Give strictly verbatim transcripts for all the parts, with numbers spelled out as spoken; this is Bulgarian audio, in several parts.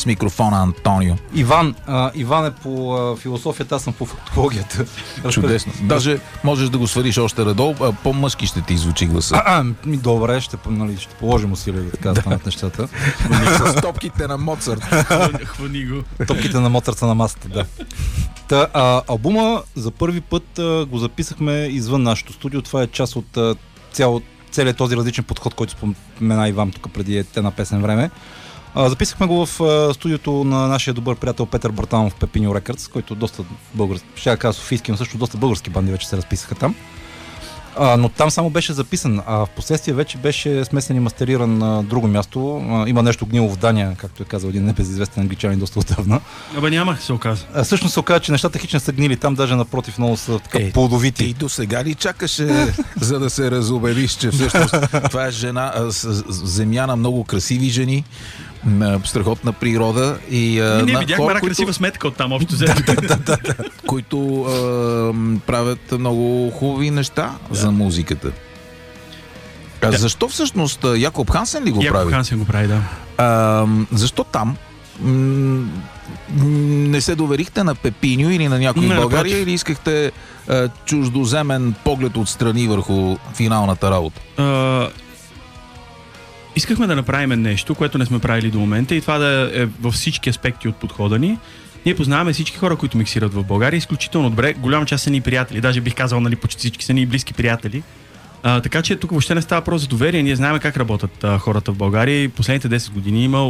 микрофона Антонио. Иван, а, Иван е по а, философията, аз съм по фактологията. Чудесно. Даже можеш да го свалиш още надолу, а по-мъжки ще ти звучи гласа. А, а, ми, добре, ще, нали, ще положим усилия да така да станат нещата. С топките на Моцарт. Хвани го. Топките на Моцарт са на масата, да. Та, а, албума за първи път а, го записахме извън нашото студио. Това е част от а, цял, целият този различен подход, който спомена Иван тук преди една песен време. А, записахме го в а, студиото на нашия добър приятел Петър Братанов в Pepinio Records, който доста български, ще я кажа софийски, но също доста български банди вече се разписаха там. А, но там само беше записан, а в последствие вече беше смесен и мастериран на друго място. А, има нещо гнило в Дания, както е казал един небезизвестен англичанин доста отдавна. Абе няма, се оказа. А, всъщност се оказа, че нещата хич не са гнили там, даже напротив много са така Е, плодовити. Ти до сега ли чакаше, за да се разубедиш, че всъщност това е жена, а, с, с, земя на много красиви жени, на страхотна природа и а, Ние на видяхме хора, една които, красива сметка от там, общо взето. които а, правят много хубави неща Да. за музиката. А Да. защо всъщност а, Якоб Хансен ли го Якоб прави? Хансен го прави, да. А, защо там м- не се доверихте на Pepinio или на някой Не, в България, напротив. или искахте а, чуждоземен поглед отстрани върху финалната работа? А, искахме да направим нещо, което не сме правили до момента, и това да е във всички аспекти от подхода ни. Ние познаваме всички хора, които миксират в България, изключително добре. Голяма част са ни приятели, даже бих казал, нали, почти всички са ни близки приятели. А, така че тук въобще не става просто за доверие. Ние знаем как работят а, хората в България, и последните десет години има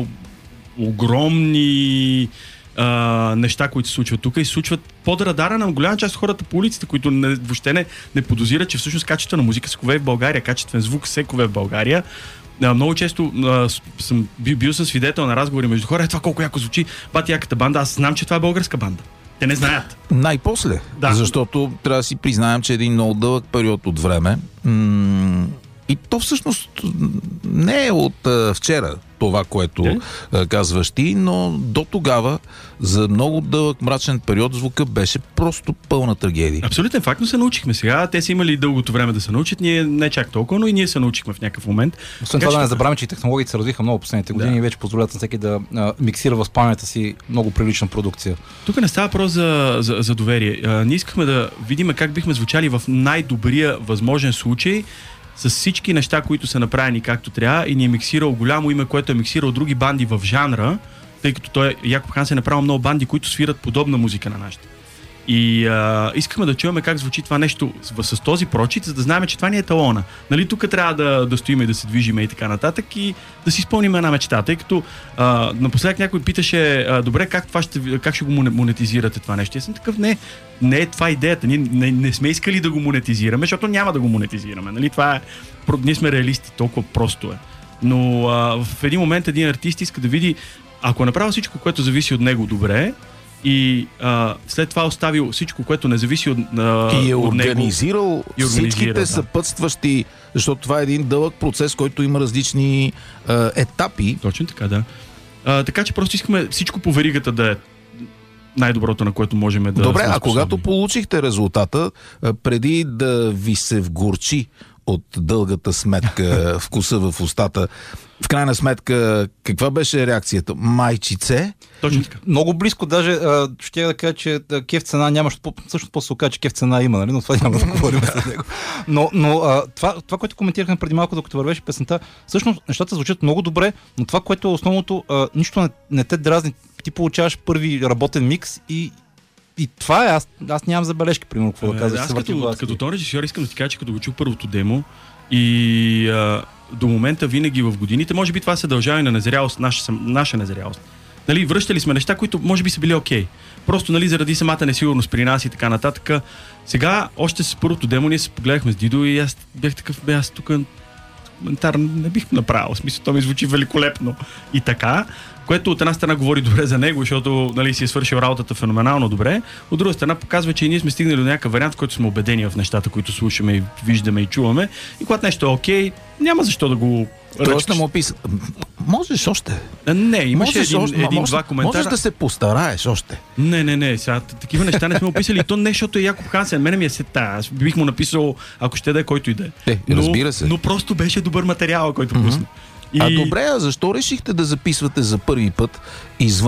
огромни а, неща, които се случват тук, и се случват под радара на голяма част от хората по улиците, които не, въобще не, не подозират, че всъщност качествена музика се кове в България, качествен звук се кове в България. А, много често а, с- съм бил, бил съм свидетел на разговори между хора: е, това колко яко звучи, бати яката банда. Аз знам, че това е българска банда. Те не знаят. Най-после, Да. защото трябва да си признаем, че един много дълъг период от време м- и то всъщност не е от а, вчера това, което Не. а, казваш ти, но до тогава за много дълъг мрачен период звука беше просто пълна трагедия. Абсолютен факт, но се научихме сега. Те са имали дългото време да се научат, ние не чак толкова, но и ние се научихме в някакъв момент. Освен Така това да че- не забравяме, че и технологиите се развиха много последните години Да. и вече позволяват на всеки да а, миксира в спалнята си много прилична продукция. Тук не става въпрос за, за, за доверие. А, ние искахме да видим как бихме звучали в най-добрия възможен случай, с всички неща, които са направени както трябва, и ни е миксирал голямо име, което е миксирал други банди в жанра, тъй като той, Якоб Хансен, е направил много банди, които свират подобна музика на нашите. И а, искахме да чуем как звучи това нещо с, с този прочит, за да знаем, че това ни е талона. Нали, тук трябва да, да стоим и да се движиме и така нататък, и да си изпълним една мечта. Тъй като а, напоследък някой питаше: а, добре, как, това ще, как ще го моне- монетизирате това нещо? И аз съм такъв: не, не е това идеята. Ние не, не сме искали да го монетизираме, защото няма да го монетизираме. Нали, това е, про- ние сме реалисти, толкова просто е. Но а, в един момент един артист иска да види, ако е направил всичко, което зависи от него, добре, и а, след това оставил всичко, което не зависи от, а, И е от него. организирал И организира, всичките да. съпътстващи, защото това е един дълъг процес, който има различни а, етапи. Точно така, да. А, така че просто искаме всичко по веригата да е най-доброто, на което можем да Добре, сме а когато способни. получихте резултата, а, преди да ви се вгорчи от дългата сметка вкуса в устата, в крайна сметка, каква беше реакцията? Майчице? Точно така. Много близко, даже а, ще да кажа, че а, кеф цена няма, всъщност после се оказа, че кеф цена има, нали? Но това няма да говорим за него. Но, но а, това, това, което коментирахме преди малко, докато вървеше песента, всъщност нещата звучат много добре, но това, което е основното, а, нищо не, не те дразни. Ти получаваш първи работен микс и и това е, аз, аз нямам забележки, примерно, какво да Е, казваш. аз като, като тон режисьор искам да ти кажа, че като го чух първото демо и а, до момента винаги в годините, може би това се дължава и на незрялост, наша, наша незрялост. Нали, връщали сме неща, които може би са били окей. Okay. Просто, нали, заради самата несигурност при нас и така нататък. Сега, още с първото демо, ние се погледахме с Дидо и аз бях такъв: бе, аз тук коментар не бих направил. В смисъл, то ми звучи великолепно. И така, което от една страна говори добре за него, защото, нали, си е свършил работата феноменално добре. От друга страна показва, че и ние сме стигнали до някакъв вариант, в който сме убедени в нещата, които слушаме и виждаме и чуваме. И когато нещо е окей, няма защо да го Тоест ръчкаш. да му описа. Можеш още. А, Не, имаше Можеш един, още, един, можеш, два коментара. можеш да се постараеш още. Не, не, не, сега такива неща не сме описали. То не, защото е Якоб Хансен. Мене ми е сета. Аз бих му написал, ако ще да е, който и да е. Е, разбира се. Но просто беше добър материал, който пусна. А добре, а защо решихте да записвате за първи път извън